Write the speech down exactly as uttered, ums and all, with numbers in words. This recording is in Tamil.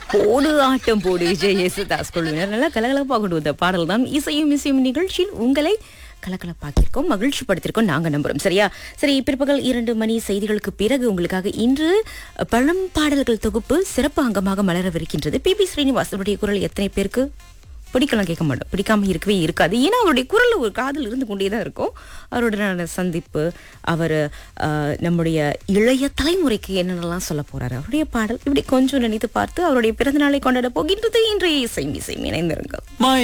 போடு ஆட்டம் போடு ஜெய் யேசுதாஸ் குழுவினர் நல்லா கலகலப்பாக கொண்டு வந்த பாடல் தான் இசையும் இசையும் நிகழ்ச்சியில் உங்களை கலகலப்பாக்கியிருக்கோம், மகிழ்ச்சி படுத்திருக்கோம் நாங்க நம்புறோம். சரியா? சரி, பிற்பகல் இரண்டு மணி செய்திகளுக்கு பிறகு உங்களுக்காக இன்று பழம் பாடல்கள் தொகுப்பு சிறப்பு அங்கமாக மலரவிருக்கின்றது. பி பி ஸ்ரீனிவாசனுடைய குரல் எத்தனை பேருக்கு பிடிக்கலாம் கேட்க மாட்டோம், பிடிக்காம இருக்கவே இருக்காது. ஏன்னா அவருடைய குரல் ஒரு காதில் இருந்து கொண்டே தான் இருக்கும். அவருடனான சந்திப்பு, அவர் நம்முடைய இளைய தலைமுறைக்கு என்னென்னலாம் சொல்ல போறாரு, அவருடைய பாடல் இப்படி கொஞ்சம் நினைத்து பார்த்து அவருடைய பிறந்த நாளை கொண்டாட போகின்றது இன்றைய இசை இசை இணைந்திருங்கள்.